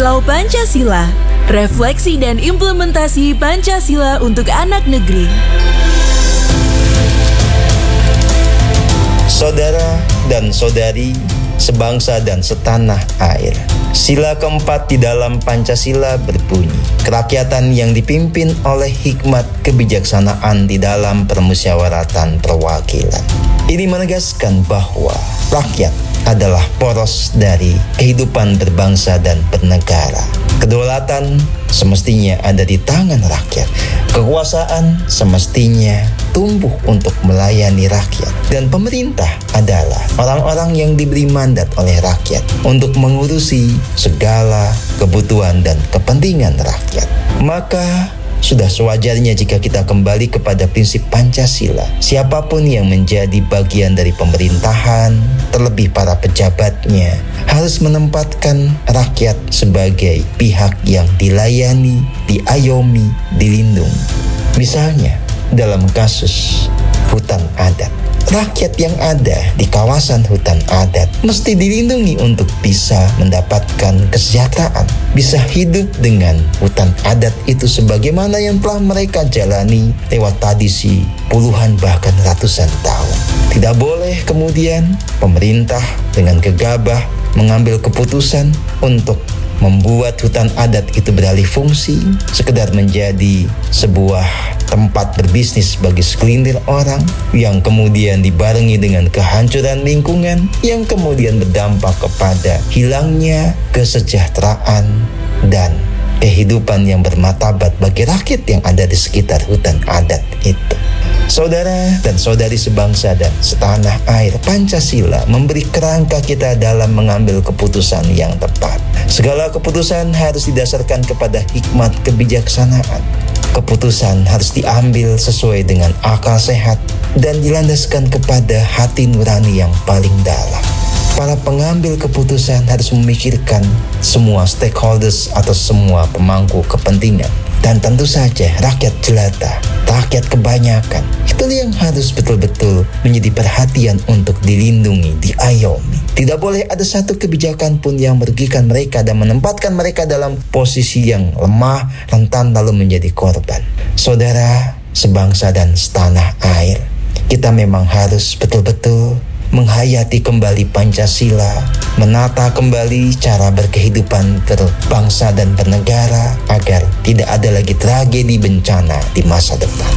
Kilau Pancasila, refleksi dan implementasi Pancasila untuk anak negeri. Saudara dan saudari, sebangsa dan setanah air. Sila keempat di dalam Pancasila berbunyi, kerakyatan yang dipimpin oleh hikmat kebijaksanaan di dalam permusyawaratan perwakilan. Ini menegaskan bahwa rakyat adalah poros dari kehidupan berbangsa dan bernegara. Kedaulatan semestinya ada di tangan rakyat. Kekuasaan semestinya tumbuh untuk melayani rakyat. Dan pemerintah adalah orang-orang yang diberi mandat oleh rakyat untuk mengurusi segala kebutuhan dan kepentingan rakyat. Maka sudah sewajarnya jika kita kembali kepada prinsip Pancasila. Siapapun yang menjadi bagian dari pemerintahan, terlebih para pejabatnya, harus menempatkan rakyat sebagai pihak yang dilayani, diayomi, dilindungi. Misalnya, dalam kasus hutan adat, rakyat yang ada di kawasan hutan adat mesti dilindungi untuk bisa mendapatkan kesejahteraan, bisa hidup dengan hutan adat itu sebagaimana yang telah mereka jalani lewat tradisi puluhan bahkan ratusan tahun. Tidak boleh kemudian pemerintah dengan gegabah mengambil keputusan untuk membuat hutan adat itu beralih fungsi, sekedar menjadi sebuah tempat berbisnis bagi segelintir orang, yang kemudian dibarengi dengan kehancuran lingkungan, yang kemudian berdampak kepada hilangnya kesejahteraan dan kehidupan yang bermartabat bagi rakyat yang ada di sekitar hutan adat itu. Saudara dan saudari sebangsa dan setanah air, Pancasila memberi kerangka kita dalam mengambil keputusan yang tepat. Segala keputusan harus didasarkan kepada hikmat kebijaksanaan. Keputusan harus diambil sesuai dengan akal sehat dan dilandaskan kepada hati nurani yang paling dalam. Para pengambil keputusan harus memikirkan semua stakeholders atau semua pemangku kepentingan. Dan tentu saja rakyat jelata, rakyat kebanyakan, itu yang harus betul-betul menjadi perhatian untuk dilindungi, diayomi. Tidak boleh ada satu kebijakan pun yang merugikan mereka dan menempatkan mereka dalam posisi yang lemah, rentan lalu menjadi korban. Saudara, sebangsa dan setanah air, kita memang harus betul-betul menghayati kembali Pancasila, menata kembali cara berkehidupan berbangsa dan bernegara agar tidak ada lagi tragedi bencana di masa depan.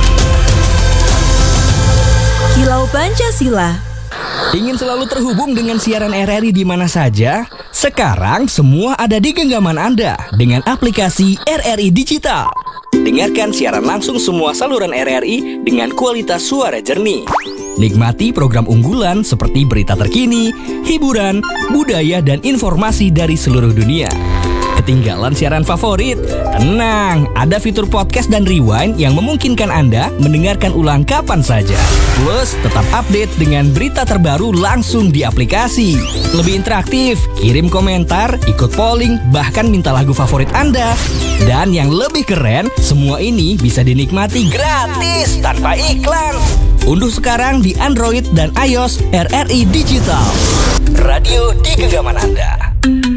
Kilau Pancasila. Ingin selalu terhubung dengan siaran RRI di mana saja? Sekarang semua ada di genggaman Anda dengan aplikasi RRI Digital. Dengarkan siaran langsung semua saluran RRI dengan kualitas suara jernih. Nikmati program unggulan seperti berita terkini, hiburan, budaya, dan informasi dari seluruh dunia. Ketinggalan siaran favorit? Tenang, ada fitur podcast dan rewind yang memungkinkan Anda mendengarkan ulang kapan saja. Plus, tetap update dengan berita terbaru langsung di aplikasi. Lebih interaktif, kirim komentar, ikut polling, bahkan minta lagu favorit Anda. Dan yang lebih keren, semua ini bisa dinikmati gratis tanpa iklan. Unduh sekarang di Android dan iOS RRI Digital. Radio di genggaman Anda.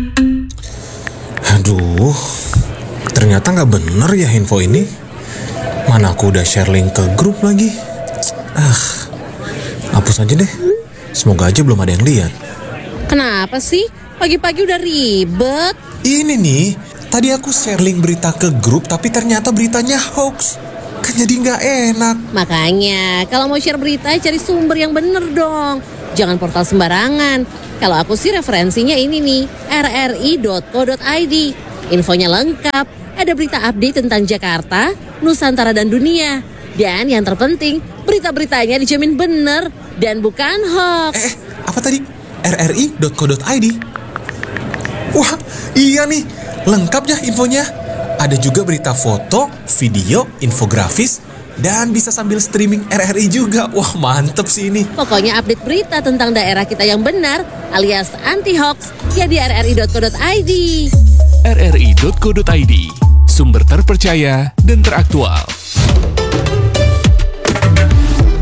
Aduh, ternyata nggak bener ya info ini. Mana aku udah share link ke grup lagi. Hapus aja deh. Semoga aja belum ada yang lihat. Kenapa sih? Pagi-pagi udah ribet. Ini nih, tadi aku share link berita ke grup tapi ternyata beritanya hoax. Kan jadi nggak enak. Makanya, kalau mau share berita cari sumber yang bener dong. Jangan portal sembarangan. Kalau aku sih referensinya ini nih, rri.co.id. Infonya lengkap, ada berita update tentang Jakarta, Nusantara dan dunia. Dan yang terpenting, berita-beritanya dijamin bener dan bukan hoax. Apa tadi? rri.co.id? Wah, iya nih, lengkap ya infonya. Ada juga berita foto, video, infografis, dan bisa sambil streaming RRI juga. Wah, mantep sih ini. Pokoknya update berita tentang daerah kita yang benar alias anti-hoax ya di rri.co.id. rri.co.id, sumber terpercaya dan teraktual.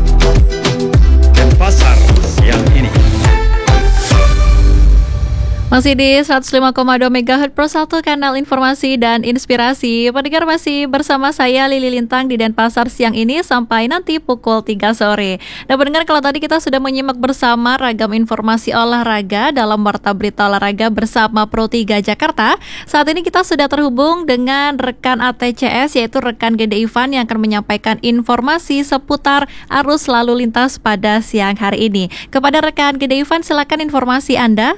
Dan pasar siang ini. Masih di 105,2 MHz Pro 1 kanal informasi dan inspirasi. Pendengar masih bersama saya Lili Lintang di Denpasar siang ini sampai nanti pukul 3 sore. Dan pendengar, kalau tadi kita sudah menyimak bersama ragam informasi olahraga dalam Warta Berita Olahraga bersama Pro 3 Jakarta, saat ini kita sudah terhubung dengan rekan ATCS yaitu rekan Gede Ivan yang akan menyampaikan informasi seputar arus lalu lintas pada siang hari ini. Kepada rekan Gede Ivan, silakan informasi Anda.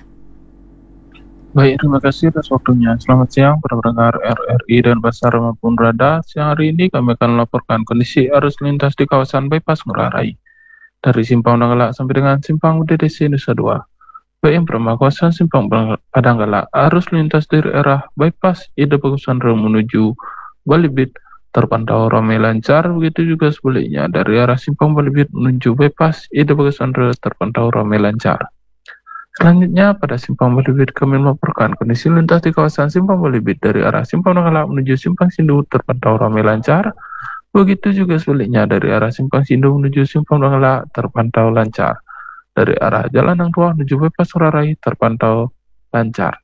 Baik, terima kasih atas waktunya. Selamat siang para pendengar RRI dan Pasar maupun Rada. Siang hari ini kami akan melaporkan kondisi arus lintas di kawasan Bypass Ngurah Rai. Dari Simpang Padanggalak sampai dengan Simpang UDDC Nusa Dua. BM Permai kawasan Simpang Padanggalak, arus lintas dari arah Bypass Ida Bagusan menuju Balibit terpantau ramai lancar. Begitu juga sebaliknya dari arah Simpang Balibit menuju Bypass Ida Bagusan terpantau ramai lancar. Selanjutnya, pada Simpang Balibit kami melaporkan kondisi lintas di kawasan Simpang Balibit dari arah Simpang Padanggalak menuju Simpang Sindu terpantau ramai lancar. Begitu juga sebaliknya dari arah Simpang Sindu menuju Simpang Padanggalak terpantau lancar. Dari arah Jalan Hang Tuah menuju Bypass Ngurah Rai terpantau lancar.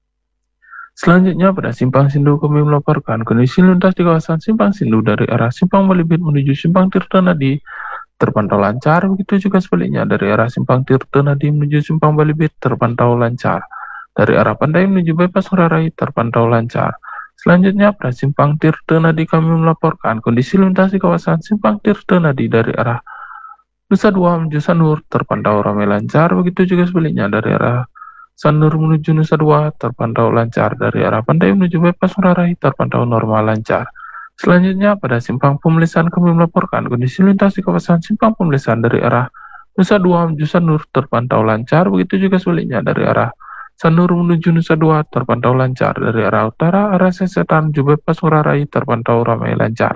Selanjutnya, pada Simpang Sindu kami melaporkan kondisi lintas di kawasan Simpang Sindu dari arah Simpang Balibit menuju Simpang Tirtonadi terpantau lancar. Begitu juga sebaliknya dari arah Simpang Tirtonadi menuju Simpang Balibit terpantau lancar. Dari arah Pandai menuju Bypass Ngurah Rai terpantau lancar. Selanjutnya pada Simpang Tirtonadi kami melaporkan kondisi lintas di kawasan Simpang Tirtonadi dari arah Nusa Dua menuju Sanur terpantau ramai lancar. Begitu juga sebaliknya dari arah Sanur menuju Nusa Dua terpantau lancar. Dari arah Pandai menuju Bypass Ngurah Rai terpantau normal lancar. Selanjutnya, pada Simpang Pemelisan kami melaporkan kondisi lintas di kawasan Simpang Pemelisan dari arah Nusa Dua menuju Sanur terpantau lancar. Begitu juga sebaliknya dari arah Sanur menuju Nusa Dua terpantau lancar. Dari arah utara, arah Sesetan menuju Bypass Ngurah Rai terpantau ramai lancar.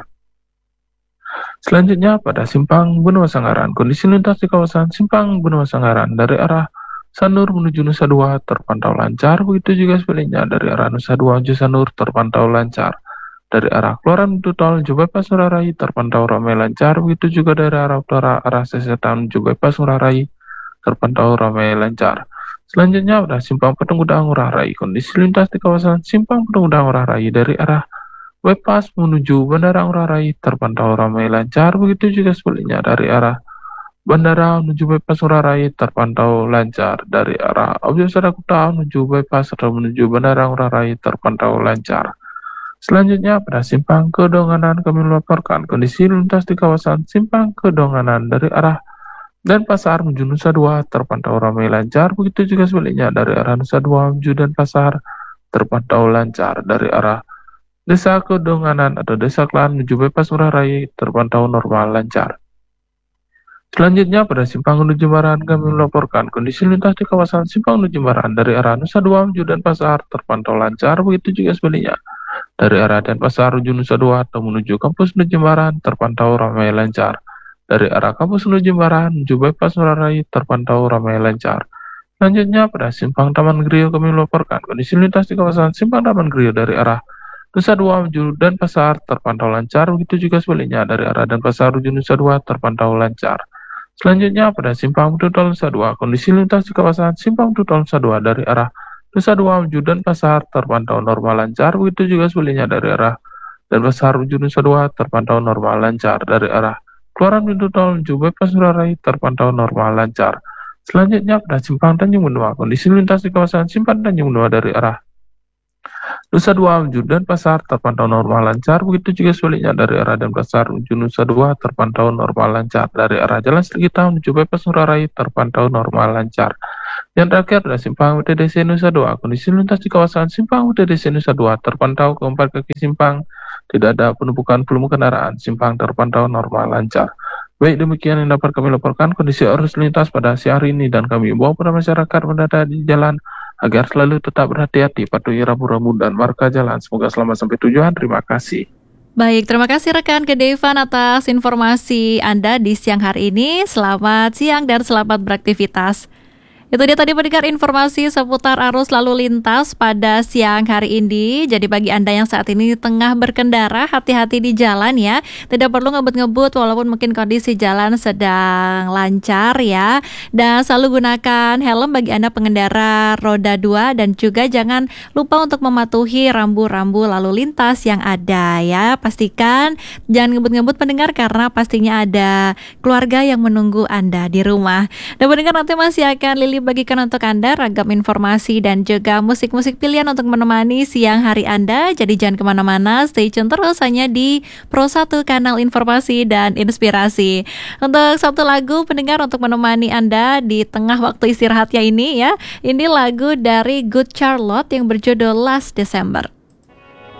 Selanjutnya, pada Simpang Benua Sanggaran, kondisi lintas di kawasan Simpang Benua Sanggaran dari arah Sanur menuju Nusa Dua terpantau lancar. Begitu juga sebaliknya dari arah Nusa Dua menuju Sanur terpantau lancar. Dari arah keluaran pintu tol menuju Bypass Ngurah Rai terpantau ramai lancar. Begitu juga dari arah utara, arah Sesetan menuju Bypass Ngurah Rai terpantau ramai lancar. Selanjutnya pada Simpang Patung Kuda Ngurah Rai, kondisi lintas di kawasan Simpang Patung Kuda Ngurah Rai dari arah Bypass menuju Bandara Ngurah Rai terpantau ramai lancar. Begitu juga sebaliknya dari arah Bandara menuju Bypass Ngurah Rai terpantau lancar. Dari arah Objek Wisata Kuta menuju Bypass atau menuju Bandara Ngurah Rai terpantau lancar. Selanjutnya pada Simpang Kedonganan kami melaporkan kondisi lintas di kawasan Simpang Kedonganan dari arah Denpasar menuju Nusa Dua terpantau ramai lancar. Begitu juga sebaliknya dari arah Nusa Dua menuju Denpasar terpantau lancar. Dari arah Desa Kedonganan atau Desa Klan menuju Bypass Ngurah Rai terpantau normal lancar. Selanjutnya pada Simpang Gunung Jembaran kami melaporkan kondisi lintas di kawasan Simpang Gunung Jembaran dari arah Nusa Dua menuju Denpasar terpantau lancar. Begitu juga sebaliknya dari arah Denpasar menuju Nusa Dua atau menuju Kampus Gunung Jembaran terpantau ramai lancar. Dari arah Kampus Gunung Jembaran menuju Bypass Ngurah Rai terpantau ramai lancar. Selanjutnya pada Simpang Taman Griyo kami melaporkan kondisi lintas di kawasan Simpang Taman Griyo dari arah Nusa Dua menuju Denpasar terpantau lancar. Begitu juga sebaliknya dari arah Denpasar menuju Nusa Dua terpantau lancar. Selanjutnya pada Simpang Pintu Tol Nusa Dua, kondisi lintas di kawasan Simpang Pintu Tol Nusa Dua dari arah Nusa Dua menuju Denpasar terpantau normal lancar. Begitu juga sebaliknya dari arah Denpasar menuju Nusa Dua terpantau normal lancar. Dari arah keluaran pintu tol menuju Bypass Ngurah Rai terpantau normal lancar. Selanjutnya pada Simpang Tanjung Benua, kondisi lintas di kawasan Simpang Tanjung Benua dari arah Nusa Dua menuju Denpasar terpantau normal lancar. Begitu juga sebaliknya dari arah Denpasar menuju Nusa Dua terpantau normal lancar. Dari arah Jalan Sergita menuju Bypass Ngurah Rai terpantau normal lancar. Yang terakhir adalah Simpang UTDC Nusa Dua, kondisi lintas di kawasan Simpang UTDC Nusa Dua terpantau keempat kaki simpang, tidak ada penumpukan volume kendaraan, simpang terpantau normal lancar. Baik, demikian yang dapat kami laporkan kondisi arus lintas pada siang hari ini, dan kami imbau pada masyarakat berada di jalan agar selalu tetap berhati-hati, patuhi rambu-rambu dan marka jalan. Semoga selamat sampai tujuan. Terima kasih. Baik, terima kasih rekan Gede Ivan atas informasi Anda di siang hari ini. Selamat siang dan selamat beraktivitas. Itu dia tadi pendengar informasi seputar arus lalu lintas pada siang hari ini. Jadi bagi Anda yang saat ini tengah berkendara, hati-hati di jalan ya. Tidak perlu ngebut-ngebut walaupun mungkin kondisi jalan sedang lancar ya. Dan selalu gunakan helm bagi Anda pengendara roda 2 dan juga jangan lupa untuk mematuhi rambu-rambu lalu lintas yang ada ya. Pastikan jangan ngebut-ngebut pendengar karena pastinya ada keluarga yang menunggu Anda di rumah. Dan pendengar nanti masih akan Lili bagikan untuk Anda ragam informasi dan juga musik-musik pilihan untuk menemani siang hari Anda. Jadi jangan kemana-mana, stay tune terus hanya di Pro 1 Kanal Informasi dan Inspirasi. Untuk satu lagu pendengar untuk menemani Anda di tengah waktu istirahatnya ini ya. Ini lagu dari Good Charlotte yang berjudul Last December.